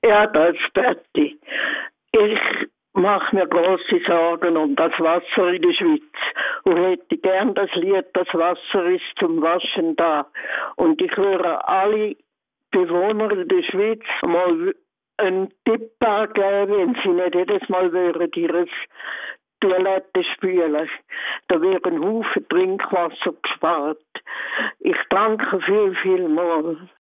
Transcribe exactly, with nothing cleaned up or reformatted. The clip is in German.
Ja, das ist Betty. Ich mache mir große Sorgen um das Wasser in der Schweiz und hätte gern das Lied «Das Wasser ist zum Waschen da». Und ich würde alle Bewohner der Schweiz mal einen Tipp angeben, wenn sie nicht jedes Mal würden ihre Toilette spülen. Da wäre ein Haufen Trinkwasser gespart. Ich danke viel, viel mal.